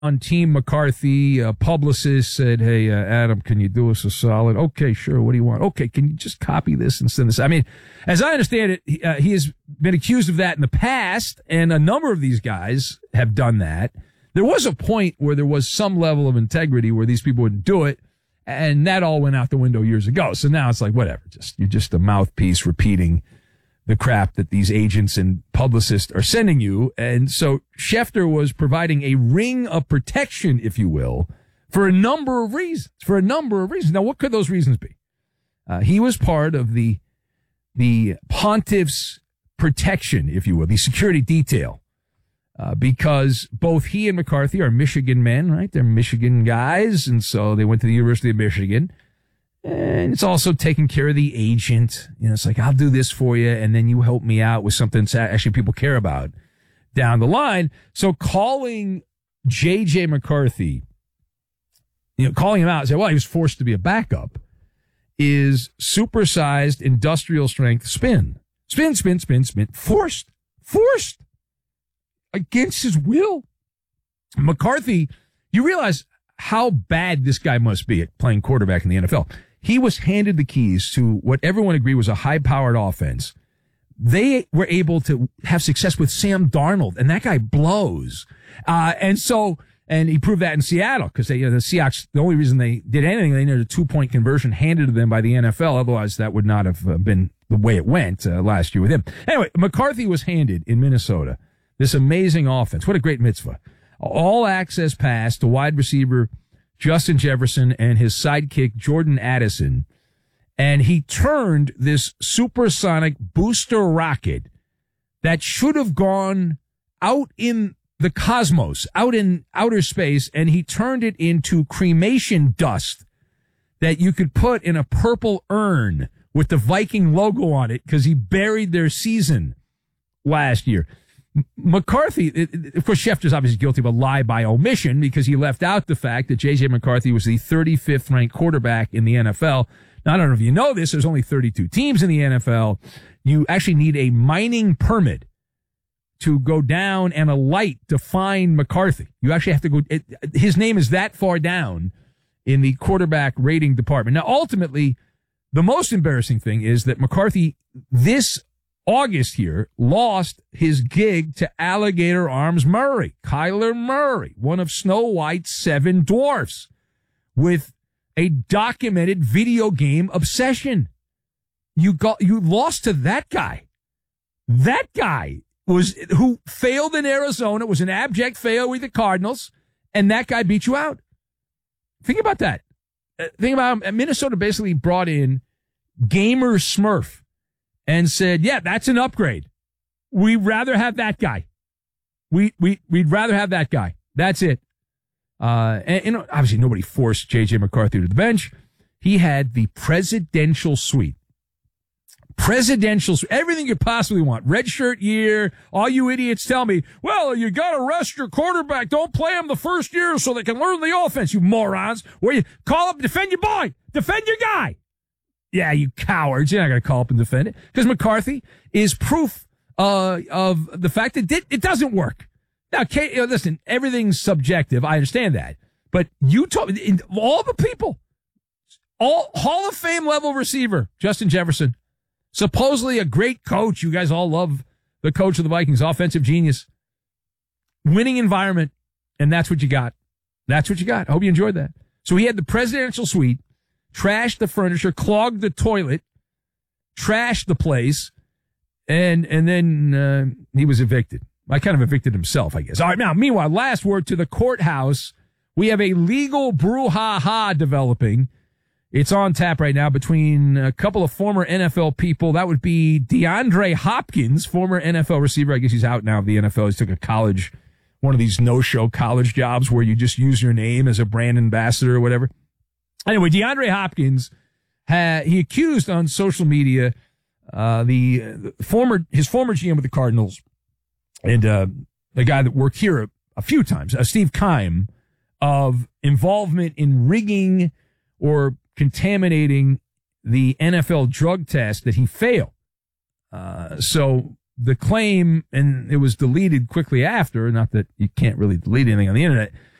on Team McCarthy, a publicist said, hey, Adam, can you do us a solid? Okay, sure. What do you want? Okay, can you just copy this and send this? I mean, as I understand it, he has been accused of that in the past, and a number of these guys have done that. There was a point where there was some level of integrity where these people wouldn't do it, and that all went out the window years ago. So now it's like, whatever, you're just a mouthpiece repeating the crap that these agents and publicists are sending you. And so Schefter was providing a ring of protection, if you will, for a number of reasons. Now, what could those reasons be? He was part of the pontiff's protection, if you will, the security detail, because both he and McCarthy are Michigan men, right? They're Michigan guys, and so they went to the University of Michigan. And it's also taking care of the agent. You know, it's like, I'll do this for you, and then you help me out with something that actually people care about down the line. So calling J.J. McCarthy, calling him out and say, well, he was forced to be a backup, is supersized industrial strength spin. Spin. Forced. Against his will. McCarthy, you realize how bad this guy must be at playing quarterback in the NFL. He was handed the keys to what everyone agreed was a high-powered offense. They were able to have success with Sam Darnold, and that guy blows. And he proved that in Seattle, because the Seahawks, the only reason they did anything, they needed a 2-point conversion handed to them by the NFL. Otherwise, that would not have been the way it went last year with him. Anyway, McCarthy was handed in Minnesota this amazing offense. What a great mitzvah. All access pass to wide receiver Justin Jefferson and his sidekick Jordan Addison. And he turned this supersonic booster rocket that should have gone out in the cosmos, out in outer space, and he turned it into cremation dust that you could put in a purple urn with the Viking logo on it, because he buried their season last year. McCarthy, of course, Schefter's obviously guilty of a lie by omission, because he left out the fact that J.J. McCarthy was the 35th ranked quarterback in the NFL. Now, I don't know if you know this, there's only 32 teams in the NFL. You actually need a mining permit to go down and a light to find McCarthy. You actually have to go, his name is that far down in the quarterback rating department. Now, ultimately, the most embarrassing thing is that McCarthy, this August here, lost his gig to Alligator Arms Murray, Kyler Murray, one of Snow White's 7 dwarfs, with a documented video game obsession. You lost to that guy. That guy who failed in Arizona, was an abject failure with the Cardinals, and that guy beat you out. Think about that. Think about Minnesota basically brought in Gamer Smurf and said, yeah, that's an upgrade. We'd rather have that guy. We'd rather have that guy. That's it. And obviously nobody forced J.J. McCarthy to the bench. He had the presidential suite. Everything you possibly want. Red shirt year. All you idiots tell me, well, you got to rest your quarterback. Don't play him the first year so they can learn the offense, you morons. Where you call up, defend your boy. Defend your guy. Yeah, you cowards. You're not going to call up and defend it. Because McCarthy is proof of the fact that it doesn't work. Now, listen, everything's subjective. I understand that. But you all the people, all Hall of Fame level receiver, Justin Jefferson, supposedly a great coach. You guys all love the coach of the Vikings, offensive genius, winning environment. And that's what you got. I hope you enjoyed that. So he had the presidential suite, trashed the furniture, clogged the toilet, trashed the place, and then he was evicted. I kind of evicted himself, I guess. All right, now, meanwhile, last word to the courthouse. We have a legal brouhaha developing. It's on tap right now between a couple of former NFL people. That would be DeAndre Hopkins, former NFL receiver. I guess he's out now of the NFL. He took a college, one of these no-show college jobs where you just use your name as a brand ambassador or whatever. Anyway, DeAndre Hopkins, he accused on social media his former GM of the Cardinals and the guy that worked here a few times, Steve Keim, of involvement in rigging or contaminating the NFL drug test that he failed. So the claim, and it was deleted quickly after, not that you can't really delete anything on the internet,